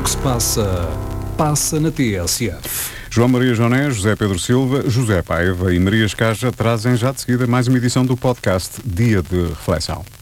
que se passa, passa na TSF. João Maria Joné, José Pedro Silva, José Paiva e Maria Escaja trazem já de seguida mais uma edição do podcast Dia de Reflexão.